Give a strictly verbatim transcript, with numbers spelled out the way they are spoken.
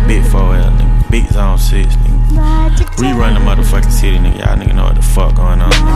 Big four L, nigga. Big zone six, nigga. We run the motherfucking city, nigga. Y'all nigga know what the fuck going on, nigga.